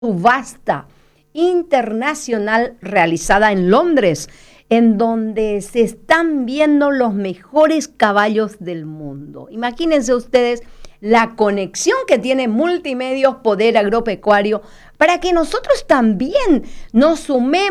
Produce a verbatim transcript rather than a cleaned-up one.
subasta internacional realizada en Londres, en donde se están viendo los mejores caballos del mundo. Imagínense ustedes la conexión que tiene Multimedios Poder Agropecuario para que nosotros también nos sumemos